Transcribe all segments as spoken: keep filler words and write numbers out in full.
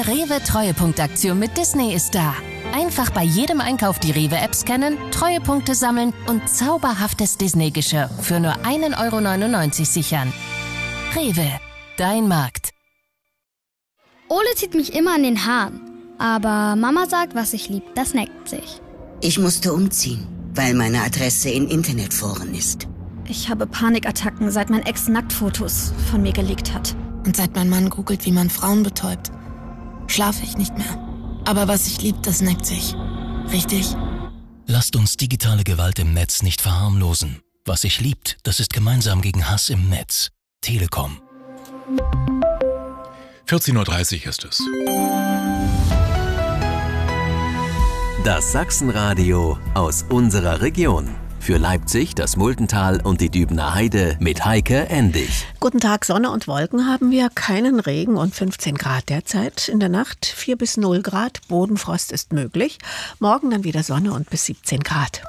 neue Rewe-Treuepunktaktion mit Disney ist da. Einfach bei jedem Einkauf die Rewe-App scannen, Treuepunkte sammeln und zauberhaftes Disney-Geschirr für nur ein Euro neunundneunzig sichern. Rewe, dein Markt. Ole zieht mich immer an den Haaren. Aber Mama sagt, was ich lieb, das neckt sich. Ich musste umziehen, weil meine Adresse in Internetforen ist. Ich habe Panikattacken, seit mein Ex Nacktfotos von mir geleakt hat. Und seit mein Mann googelt, wie man Frauen betäubt, schlafe ich nicht mehr. Aber was ich lieb, das neckt sich. Richtig? Lasst uns digitale Gewalt im Netz nicht verharmlosen. Was sich liebt, das ist gemeinsam gegen Hass im Netz. Telekom. vierzehn Uhr dreißig ist es. Das Sachsenradio aus unserer Region. Für Leipzig, das Multental und die Dübener Heide mit Heike Endig. Guten Tag, Sonne und Wolken haben wir, keinen Regen und fünfzehn Grad derzeit. In der Nacht vier bis null Grad, Bodenfrost ist möglich. Morgen dann wieder Sonne und bis siebzehn Grad.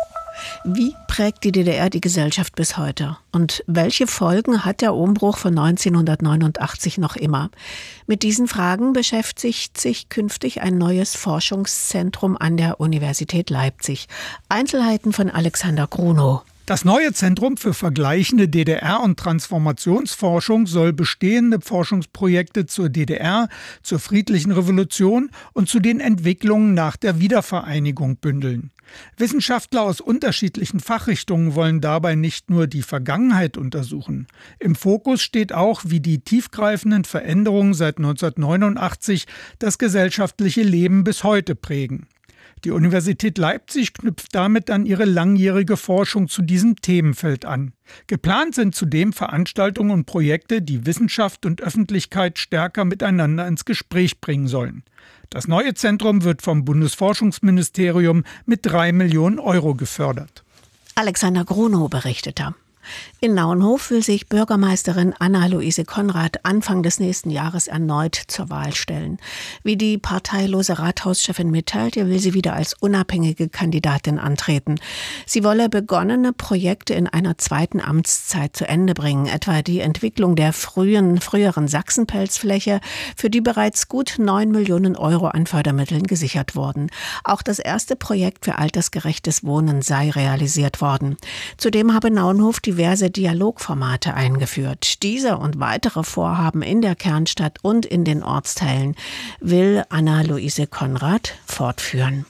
Wie prägt die D D R die Gesellschaft bis heute? Und welche Folgen hat der Umbruch von neunzehnhundertneunundachtzig noch immer? Mit diesen Fragen beschäftigt sich künftig ein neues Forschungszentrum an der Universität Leipzig. Einzelheiten von Alexander Grunow. Das neue Zentrum für vergleichende D D R- und Transformationsforschung soll bestehende Forschungsprojekte zur D D R, zur friedlichen Revolution und zu den Entwicklungen nach der Wiedervereinigung bündeln. Wissenschaftler aus unterschiedlichen Fachrichtungen wollen dabei nicht nur die Vergangenheit untersuchen. Im Fokus steht auch, wie die tiefgreifenden Veränderungen seit neunzehnhundertneunundachtzig das gesellschaftliche Leben bis heute prägen. Die Universität Leipzig knüpft damit an ihre langjährige Forschung zu diesem Themenfeld an. Geplant sind zudem Veranstaltungen und Projekte, die Wissenschaft und Öffentlichkeit stärker miteinander ins Gespräch bringen sollen. Das neue Zentrum wird vom Bundesforschungsministerium mit drei Millionen Euro gefördert. Alexander Grunow berichtete. In Naunhof will sich Bürgermeisterin Anna-Luise Konrad Anfang des nächsten Jahres erneut zur Wahl stellen. Wie die parteilose Rathauschefin mitteilte, will sie wieder als unabhängige Kandidatin antreten. Sie wolle begonnene Projekte in einer zweiten Amtszeit zu Ende bringen, etwa die Entwicklung der frühen, früheren Sachsenpelzfläche, für die bereits gut neun Millionen Euro an Fördermitteln gesichert wurden. Auch das erste Projekt für altersgerechtes Wohnen sei realisiert worden. Zudem habe Naunhof die diverse Dialogformate eingeführt. Diese und weitere Vorhaben in der Kernstadt und in den Ortsteilen will Anna-Luise Konrad fortführen.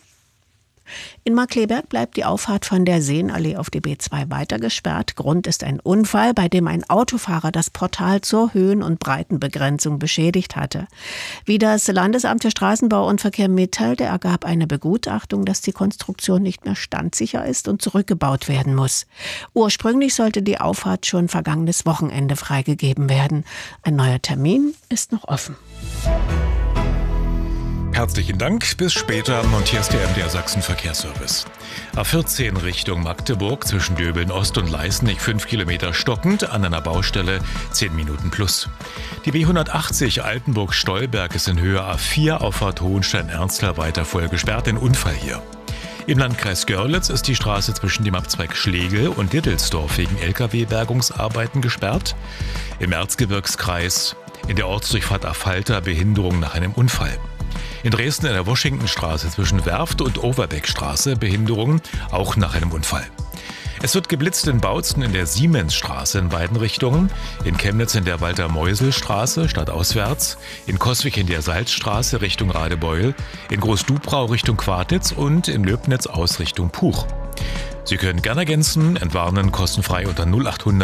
In Markkleeberg bleibt die Auffahrt von der Seenallee auf die B zwei weiter gesperrt. Grund ist ein Unfall, bei dem ein Autofahrer das Portal zur Höhen- und Breitenbegrenzung beschädigt hatte. Wie das Landesamt für Straßenbau und Verkehr mitteilte, ergab eine Begutachtung, dass die Konstruktion nicht mehr standsicher ist und zurückgebaut werden muss. Ursprünglich sollte die Auffahrt schon vergangenes Wochenende freigegeben werden. Ein neuer Termin ist noch offen. Herzlichen Dank, bis später und hier ist der M D R Sachsen Verkehrsservice. A vierzehn Richtung Magdeburg zwischen Döbeln Ost und Leißnig fünf Kilometer stockend, an einer Baustelle zehn Minuten plus. Die B hundertachtzig Altenburg-Stolberg ist in Höhe A vier Auffahrt Hohenstein-Ernsthal weiter voll gesperrt, ein Unfall hier. Im Landkreis Görlitz ist die Straße zwischen dem Abzweig Schlegel und Dittelsdorf wegen L K W-Bergungsarbeiten gesperrt. Im Erzgebirgskreis in der Ortsdurchfahrt Affalter Behinderung nach einem Unfall. In Dresden in der Washingtonstraße zwischen Werft und Overbeckstraße Behinderung, auch nach einem Unfall. Es wird geblitzt in Bautzen in der Siemensstraße in beiden Richtungen, in Chemnitz in der Walter-Meusel-Straße stadtauswärts, in Coswig in der Salzstraße Richtung Radebeul, in Großdubrau Richtung Quartitz und in Löbnitz aus Richtung Puch. Sie können gerne ergänzen, entwarnen kostenfrei unter null acht hundert